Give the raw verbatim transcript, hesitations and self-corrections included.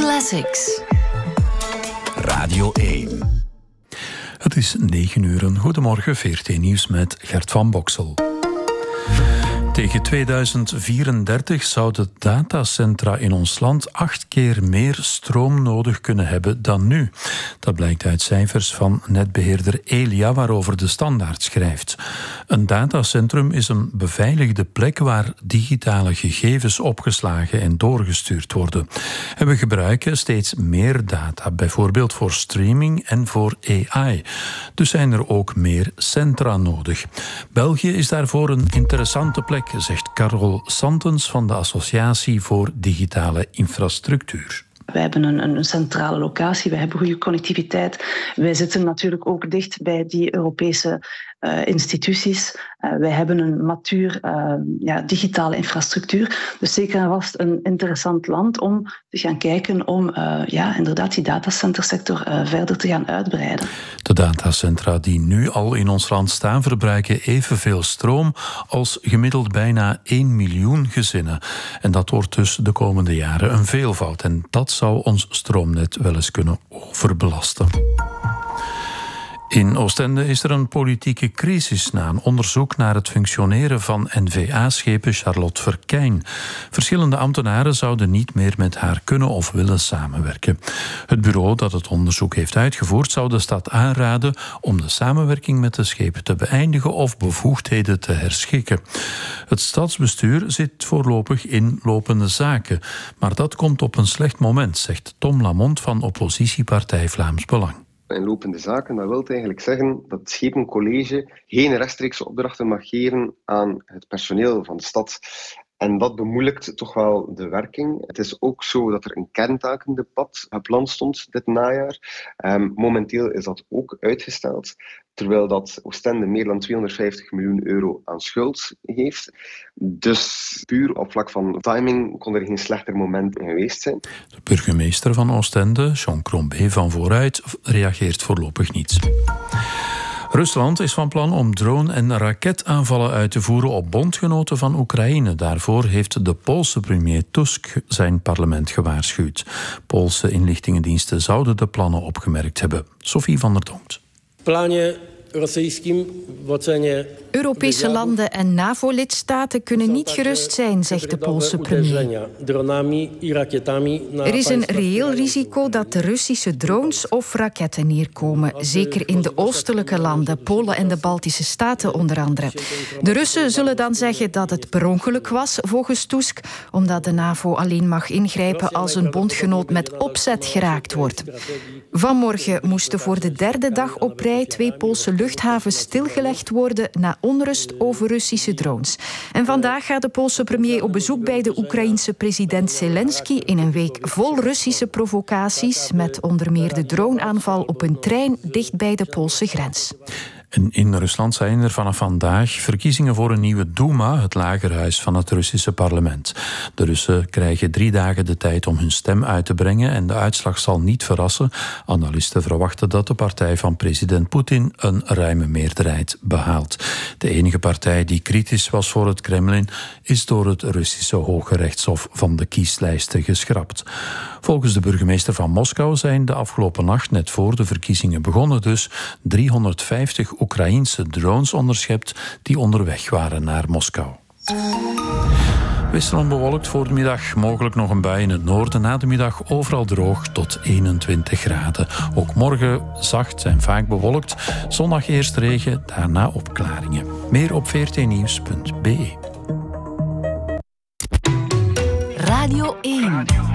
Classics. Radio één. Het is negen uur. Goedemorgen, V R T Nieuws met Gert van Boksel. Tegen tweeduizend vierendertig zouden datacentra in ons land acht keer meer stroom nodig kunnen hebben dan nu. Dat blijkt uit cijfers van netbeheerder Elia, waarover De Standaard schrijft. Een datacentrum is een beveiligde plek waar digitale gegevens opgeslagen en doorgestuurd worden. En we gebruiken steeds meer data, bijvoorbeeld voor streaming en voor A I. Dus zijn er ook meer centra nodig. België is daarvoor een interessante plek, zegt Carol Santens van de Associatie voor Digitale Infrastructuur. Wij hebben een, een centrale locatie, wij hebben goede connectiviteit. Wij zitten natuurlijk ook dicht bij die Europese uh, instituties. Uh, wij hebben een matuur uh, ja, digitale infrastructuur. Dus zeker en vast een interessant land om te gaan kijken om uh, ja, inderdaad die datacentersector uh, verder te gaan uitbreiden. De datacentra die nu al in ons land staan verbruiken evenveel stroom als gemiddeld bijna één miljoen gezinnen. En dat wordt dus de komende jaren een veelvoud. En dat zou ons stroomnet wel eens kunnen overbelasten. In Oostende is er een politieke crisis na een onderzoek naar het functioneren van N V A-schepen Charlotte Verkijn. Verschillende ambtenaren zouden niet meer met haar kunnen of willen samenwerken. Het bureau dat het onderzoek heeft uitgevoerd zou de stad aanraden om de samenwerking met de schepen te beëindigen of bevoegdheden te herschikken. Het stadsbestuur zit voorlopig in lopende zaken, maar dat komt op een slecht moment, zegt Tom Lamont van oppositiepartij Vlaams Belang. In lopende zaken, dat wil eigenlijk zeggen dat het schepencollege geen rechtstreekse opdrachten mag geven aan het personeel van de stad. En dat bemoeilijkt toch wel de werking. Het is ook zo dat er een kerntakendebat gepland stond dit najaar. Um, momenteel is dat ook uitgesteld, terwijl dat Oostende meer dan tweehonderdvijftig miljoen euro aan schuld heeft. Dus puur op vlak van timing kon er geen slechter moment in geweest zijn. De burgemeester van Oostende, Jean Crombé van Vooruit, reageert voorlopig niet. Rusland is van plan om drone- en raketaanvallen uit te voeren op bondgenoten van Oekraïne. Daarvoor heeft de Poolse premier Tusk zijn parlement gewaarschuwd. Poolse inlichtingendiensten zouden de plannen opgemerkt hebben. Sophie van der Donkt. Europese landen en NAVO-lidstaten kunnen niet gerust zijn, zegt de Poolse premier. Er is een reëel risico dat de Russische drones of raketten neerkomen, zeker in de oostelijke landen, Polen en de Baltische Staten onder andere. De Russen zullen dan zeggen dat het per ongeluk was, volgens Tusk, omdat de NAVO alleen mag ingrijpen als een bondgenoot met opzet geraakt wordt. Vanmorgen moesten voor de derde dag op rij twee Poolse luchthavens stilgelegd worden na onrust over Russische drones. En vandaag gaat de Poolse premier op bezoek bij de Oekraïense president Zelensky in een week vol Russische provocaties, met onder meer de droneaanval op een trein dicht bij de Poolse grens. En in Rusland zijn er vanaf vandaag verkiezingen voor een nieuwe Duma, het lagerhuis van het Russische parlement. De Russen krijgen drie dagen de tijd om hun stem uit te brengen en de uitslag zal niet verrassen. Analisten verwachten dat de partij van president Poetin een ruime meerderheid behaalt. De enige partij die kritisch was voor het Kremlin is door het Russische Hoge Rechtshof van de kieslijsten geschrapt. Volgens de burgemeester van Moskou zijn de afgelopen nacht, net voor de verkiezingen begonnen dus, driehonderdvijftig Oekraïense drones onderschept die onderweg waren naar Moskou. Wisselend bewolkt voor de middag, mogelijk nog een bui in het noorden. Na de middag overal droog tot eenentwintig graden. Ook morgen zacht en vaak bewolkt. Zondag eerst regen, daarna opklaringen. Meer op v r t nieuws punt b e. Radio één.